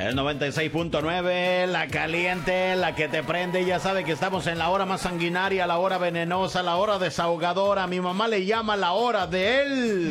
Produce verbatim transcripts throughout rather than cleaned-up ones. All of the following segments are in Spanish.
El noventa y seis punto nueve, la caliente, la que te prende. Ya sabe que estamos en la hora más sanguinaria, la hora venenosa, la hora desahogadora. Mi mamá le llama la hora del...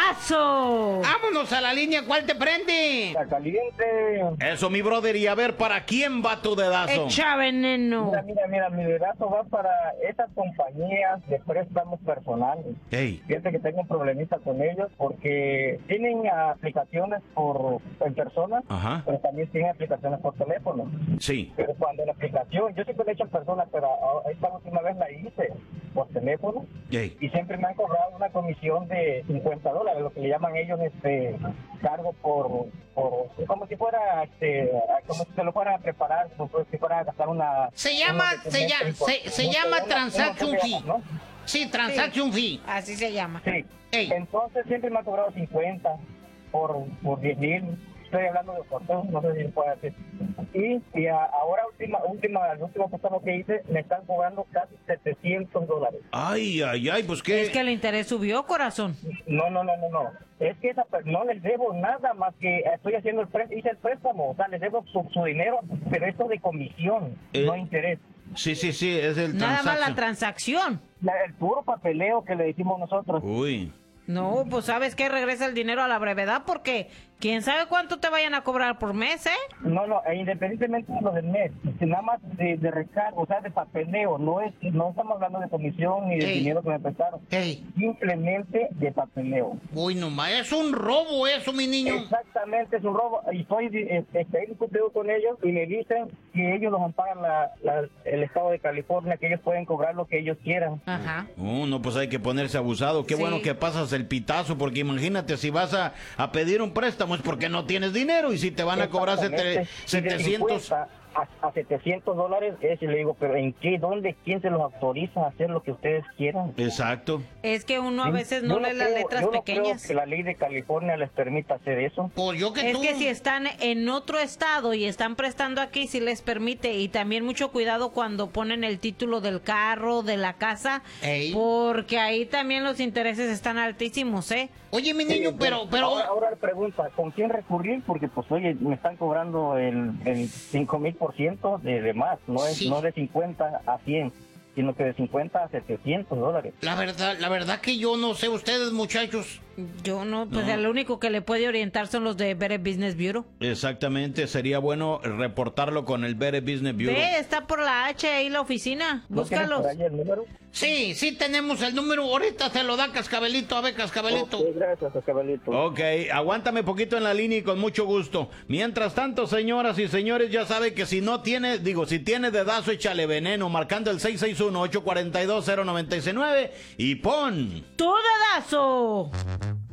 ¡Dedazo! ¡Vámonos a la línea! ¿Cuál te prende? La caliente. Eso, mi brother. Y a ver, ¿para quién va tu dedazo? Echa veneno. Mira, mira, mira, mi dedazo va para esas compañías de préstamos personales. Ey. Fíjate que tengo un problemita con ellos porque tienen aplicaciones por en persona, Ajá. pero también tienen aplicaciones por teléfono. Sí. Pero cuando la aplicación, yo siempre le he hecho en persona, pero a- esta última vez la hice por teléfono Ey. y siempre me han cobrado una comisión de cincuenta dólares, lo que le llaman ellos este cargo por, por como si fuera, este, como si se lo fueran a preparar, como si fuera a gastar una... Se llama, una- se llama, se, se una- llama una- transaction una- fee. ¿no? Sí, transaction fee. Así se llama. Sí. Ey. Entonces siempre me ha cobrado cincuenta por, por diez mil. Estoy hablando de corteo, no sé si se puede decir. Y, y a- ahora, última, última, el último préstamo que hice, me están cobrando casi setecientos dólares. Ay, ay, ay, pues qué. Es que el interés subió, corazón. No, no, no, no, no. Es que esa, per- no les debo nada más que estoy haciendo el préstamo, hice el préstamo, o sea, les debo su, su dinero, pero esto de comisión, Eh. no interés. Sí, sí, sí, es el Nada más la transaction. transacción. La- el puro papeleo que le decimos nosotros. Uy. No, pues sabes que regresa el dinero a la brevedad porque quién sabe cuánto te vayan a cobrar por mes, ¿eh? No, no, e independientemente de lo del mes, si nada más de, de recargo, o sea, de papeleo, no es, no estamos hablando de comisión ni de Ey. dinero que me prestaron, Ey. simplemente de papeleo. Uy, nomás, es un robo eso, mi niño. Exactamente, es un robo. Y estoy, eh, estoy discutido con ellos y me dicen que ellos los amparan la, la- el estado de California, que ellos pueden cobrar lo que ellos quieran. Ajá. Oh, no, pues hay que ponerse abusado. Qué Sí. bueno que pasas el pitazo, porque imagínate, si vas a, a pedir un préstamo es porque no tienes dinero y si te van a cobrar sete- Exactamente. Y de setecientos... cincuenta a, a setecientos dólares, es, y le digo, pero ¿en qué? ¿Dónde? ¿Quién se los autoriza a hacer lo que ustedes quieran? Exacto. Es que uno a veces no Yo lee las creo- letras yo no pequeñas. creo que la ley de California les permita hacer eso. Pues yo que Es tú. que si están en otro estado y están prestando aquí, sí les permite. Y también mucho cuidado cuando ponen el título del carro, de la casa, Ey. porque ahí también los intereses están altísimos, ¿eh? Oye, mi niño, Sí, pero, pero. Ahora, ahora le pregunta, ¿con quién recurrir? Porque, pues, oye, me están cobrando el, el cinco mil por ciento de, de más. No es Sí. no de cincuenta a cien, sino que de cincuenta a setecientos dólares. La verdad, la verdad que yo no sé, ustedes, muchachos. Yo no, pues No. el único que le puede orientar son los de Better Business Bureau. Exactamente, sería bueno reportarlo con el Better Business Bureau. Ve, está por la H ahí la oficina. ¿No tienes Búscalos. por ahí el número? Sí, sí tenemos el número. Ahorita se lo da Cascabelito. A ver, Cascabelito. Ok, gracias, Caballito. Ok, aguántame poquito en la línea y con mucho gusto. Mientras tanto, señoras y señores, ya sabe que si no tiene, digo, si tiene dedazo, échale veneno, marcando el seis seis uno, ocho cuatro dos, cero nueve nueve y pon... ¡Tu dedazo!